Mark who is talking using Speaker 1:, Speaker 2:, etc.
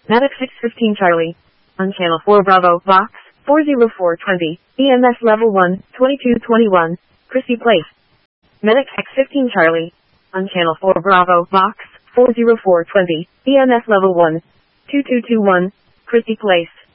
Speaker 1: Medic 615 Charlie. On channel 4 Bravo, Box 40420, EMS level 1, 2221, Christie Place. Medic X15 Charlie. On channel 4 Bravo, Box 40420, EMS level 1, 2221, Christie Place.